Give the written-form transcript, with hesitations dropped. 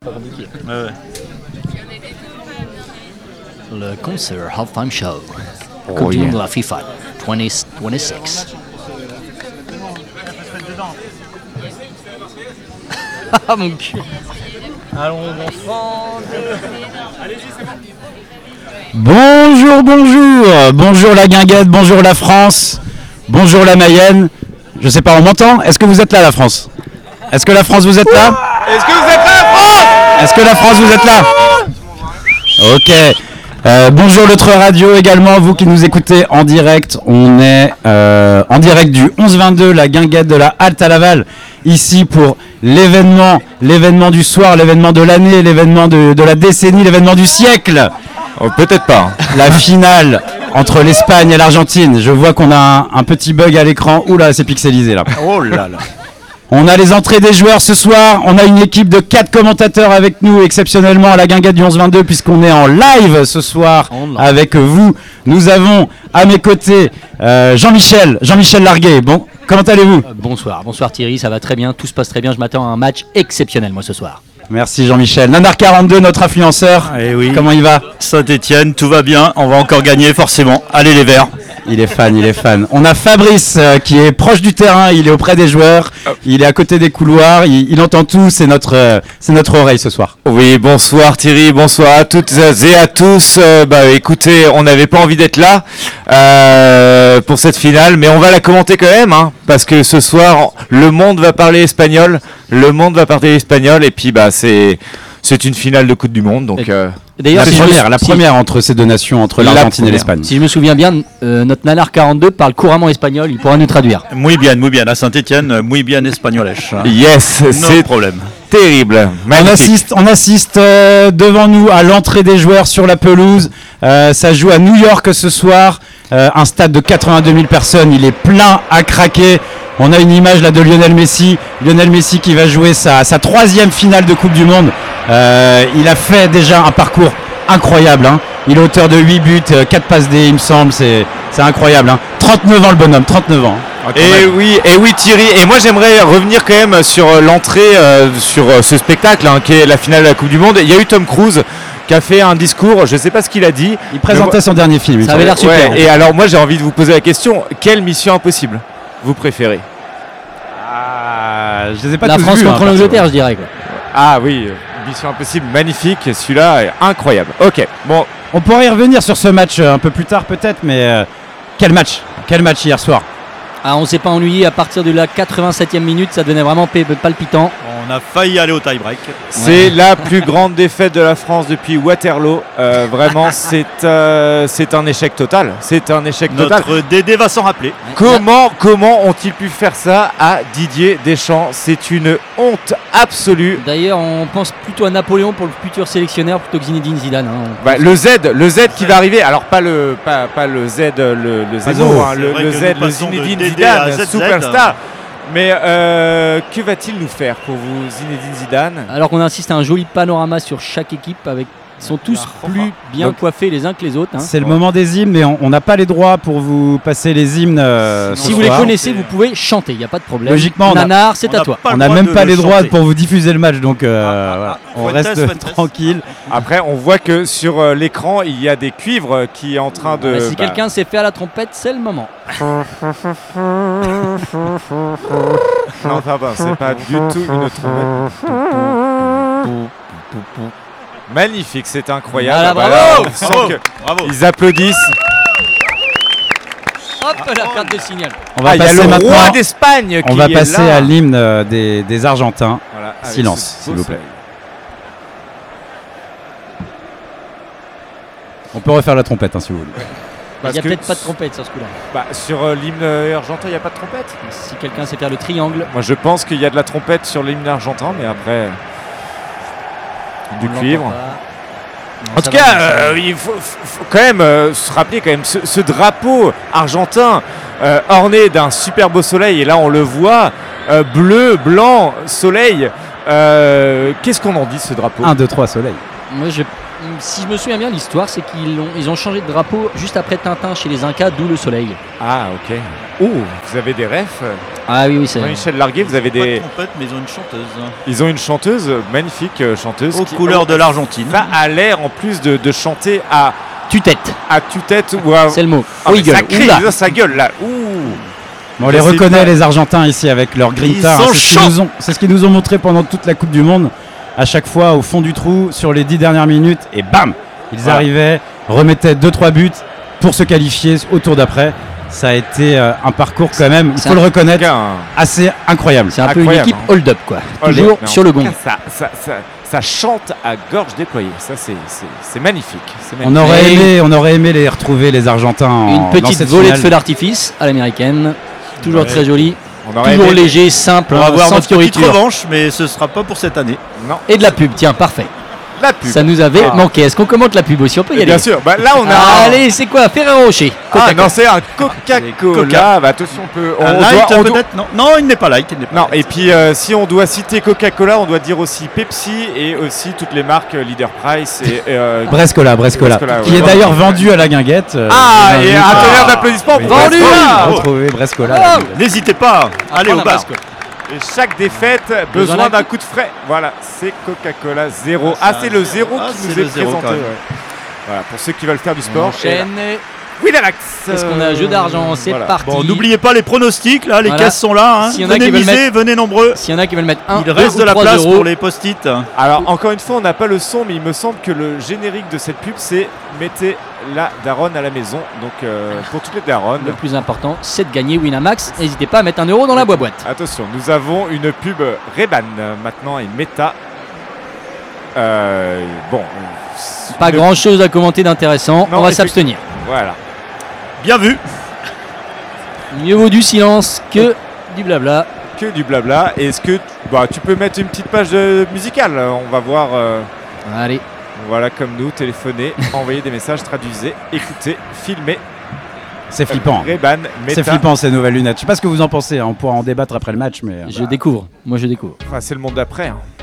Ouais. Le concert Halftime Show. Coupe du monde de la FIFA 2026. Ah mon cul. Allons enfants. Allez-y, c'est bon. Bonjour la guinguette, bonjour la France, bonjour la Mayenne. Je sais pas, on m'entend? Est-ce que vous êtes là, la France? Est-ce que la France, vous êtes là? Est-ce que vous êtes là, France? Est-ce que la France, vous êtes là? Ok. Bonjour l'autre radio également, vous qui nous écoutez en direct. On est en direct du 11-22, la guinguette de la Halte à Laval, ici pour l'événement du soir, l'événement de l'année, l'événement de la décennie, l'événement du siècle. Oh, peut-être pas. La finale entre l'Espagne et l'Argentine. Je vois qu'on a un petit bug à l'écran. Oula, c'est pixelisé là. Oh là là. On a les entrées des joueurs ce soir. On a une équipe de 4 commentateurs avec nous, exceptionnellement à la guinguette du 11-22, puisqu'on est en live ce soir avec vous. Nous avons à mes côtés Jean-Michel Larguet. Bon, comment allez-vous? Bonsoir Thierry, ça va très bien, tout se passe très bien. Je m'attends à un match exceptionnel moi ce soir. Merci Jean-Michel. Nanar42, notre influenceur. Eh oui. Comment il va? Saint-Etienne, tout va bien. On va encore gagner forcément. Allez les Verts. Il est fan. On a Fabrice qui est proche du terrain, il est auprès des joueurs, il est à côté des couloirs, il entend tout, c'est notre oreille ce soir. Oui, bonsoir Thierry, bonsoir à toutes et à tous. Écoutez, on n'avait pas envie d'être là pour cette finale, mais on va la commenter quand même, hein, parce que ce soir, le monde va parler espagnol, et puis c'est une finale de Coupe du Monde, donc... D'ailleurs, la première entre ces deux nations, entre l'Argentine et l'Espagne. Si je me souviens bien, notre Nanar 42 parle couramment espagnol, il pourra nous traduire. Muy bien, à Saint-Etienne, muy bien espagnolèche. Yes, c'est problème. Terrible. On assiste devant nous à l'entrée des joueurs sur la pelouse. Ça joue à New York ce soir, un stade de 82 000 personnes, il est plein à craquer. On a une image là de Lionel Messi qui va jouer sa troisième finale de Coupe du Monde. Il a fait déjà un parcours incroyable, hein. Il est auteur de 8 buts, 4 passes D, il me semble, c'est incroyable, hein. 39 ans le bonhomme, 39 ans. Et oui Thierry, et moi j'aimerais revenir quand même sur l'entrée, sur ce spectacle, hein, qui est la finale de la Coupe du Monde. Il y a eu Tom Cruise qui a fait un discours, je ne sais pas ce qu'il a dit. Il présentait son dernier film. Ça avait l'air super. Ouais, et alors moi j'ai envie de vous poser la question, quelle mission impossible vous préférez? Je les ai pas la tous France vus, contre l'Angleterre, je dirais quoi. Ah oui, mission impossible, magnifique, celui-là est incroyable. Ok, bon. On pourrait y revenir sur ce match un peu plus tard peut-être, mais quel match hier soir. Ah, on s'est pas ennuyé à partir de la 87e minute, ça devenait vraiment palpitant. On a failli aller au tie-break. C'est la plus grande défaite de la France depuis Waterloo. Vraiment, c'est un échec total. Notre Dédé va s'en rappeler. Comment ont-ils pu faire ça à Didier Deschamps? C'est une honte absolue. D'ailleurs, on pense plutôt à Napoléon pour le futur sélectionneur plutôt que Zinedine Zidane. Hein. Le Z qui va arriver. Alors pas le Z, le Zeno, hein, le Z, le Zinedine Zidane, superstar. Mais que va-t-il nous faire pour vous, Zinedine Zidane? Alors qu'on insiste à un joli panorama sur chaque équipe avec... Ils sont tous plus bien coiffés les uns que les autres. Hein. C'est le moment des hymnes, mais on n'a pas les droits pour vous passer les hymnes. Si vous les connaissez, vous pouvez chanter, il n'y a pas de problème. Logiquement, Nanar, c'est à toi. On n'a même pas les droits pour vous diffuser le match, donc voilà. On reste tranquille. Après, on voit que sur l'écran, il y a des cuivres qui est en train de... si quelqu'un sait faire la trompette, c'est le moment. Non, pardon, c'est pas du tout une trompette. Magnifique, c'est incroyable. Voilà, bravo. Ils applaudissent. Hop, la carte de signal. Il y a le roi d'Espagne qui on va est passer là. à l'hymne des Argentins. Voilà. Silence, s'il vous plaît. On peut refaire la trompette, hein, si vous voulez. Il n'y a peut-être pas de trompette sur ce coup-là. Sur l'hymne argentin, il n'y a pas de trompette. Si quelqu'un sait faire le triangle. Moi, je pense qu'il y a de la trompette sur l'hymne argentin, mais après... du cuivre. En tout cas, il faut quand même se rappeler quand même ce drapeau argentin orné d'un super beau soleil. Et là, on le voit, bleu, blanc, soleil. Qu'est-ce qu'on en dit, ce drapeau? 1, 2, 3, soleil. Moi, Si je me souviens bien, l'histoire, c'est ils ont changé de drapeau juste après Tintin chez les Incas, d'où le soleil. Ah, ok. Oh, vous avez des refs. Ah oui, c'est. Michel Larguet, vous avez Pas de des. trompette, mais ils ont une chanteuse. Ils ont une chanteuse, magnifique chanteuse. Aux couleurs de l'Argentine. Ça a l'air en plus de chanter à Tue-tête, tue-tête ou à. c'est le mot. Ah, Oh, mais il gueule. ça crie, Oula. ça gueule là. Ouh. Bon, on les Je sais reconnaît pas. les Argentins ici avec leur grinta. Ils sont C'est ce qu'ils nous ont montré pendant toute la Coupe du Monde. À chaque fois au fond du trou sur les 10 dernières minutes et bam, ils Voilà. arrivaient, remettaient 2-3 buts pour se qualifier au tour d'après. Ça a été un parcours quand même, il C'est faut le un- reconnaître, Un- assez incroyable. C'est un peu une Incroyable, équipe hein. hold-up, quoi. Oh, Toujours mais sur le gong. Ça chante à gorge déployée. Ça, c'est magnifique. C'est On magnifique. aurait aimé les retrouver les Argentins Une dans petite cette volée de finale. feu d'artifice à l'américaine. Toujours Ouais. très jolie. On aurait Toujours aimé- léger, simple, On va hein, avoir sans notre petite fioriture. revanche, mais ce sera pas pour cette année. Non, Et de la pub, tiens, parfait. la pub. Ça nous avait Ah. manqué. Est-ce qu'on commente la pub aussi? On peut y aller. Bien sûr. Bah, là, on a. Allez, c'est quoi? Ferrero Rocher. Ah non, c'est un Coca. Coca-Cola. Bah, attention, on peut. Un on light doit- peut-être non. Non, il n'est pas light. Il n'est pas Non, light. et puis si on doit citer Coca-Cola, on doit dire aussi Pepsi et aussi toutes les marques Leader Price et. Brescola, Brescola, qui ouais. est d'ailleurs vendu à la guinguette. Ah, et un tonnerre d'applaudissements pour Vendu. Brescola. Retrouver Brescola. Ah. N'hésitez pas. Allez au prendre un bar. masque. Et chaque défaite, Besoin besoin d'un d'un coup de frais. Voilà, c'est Coca-Cola 0. Ah, Ah, c'est le 0 ah, qui c'est nous le est 0 présenté. quand même. Ouais. Voilà, pour ceux qui veulent faire du On sport. enchaîne. Winamax. Est-ce qu'on a un jeu d'argent? C'est Voilà. parti. Bon, n'oubliez pas les pronostics, là, les Voilà. caisses sont là. Hein. S'il y en a Venez qui veulent miser, venez nombreux. S'il y en a qui veulent mettre 1, Il reste de la 3 place euros. pour les post-it. Alors, encore une fois, on n'a pas le son, mais il me semble que le générique de cette pub, c'est mettez la daronne à la maison. Donc, pour toutes les daronnes. Le plus important, c'est de gagner Winamax. N'hésitez pas à mettre 1 euro dans la boîte. Attention, nous avons une pub Ray-Ban maintenant et Meta. Bon. Pas une- grand chose à commenter d'intéressant. Non, On va effectivement. s'abstenir. Voilà. Bien vu. Mieux vaut du silence que du blabla. Que du blabla. Et est-ce que tu peux mettre une petite page musicale? On va voir. Allez. Voilà, comme nous, téléphoner, envoyer des messages, traduisez, écoutez, filmer. C'est flippant. Ray-Ban, Meta. C'est flippant ces nouvelles lunettes. Je sais pas ce que vous en pensez, hein. On pourra en débattre après le match, mais Je découvre. Moi, je découvre. Enfin, c'est le monde d'après. Hein.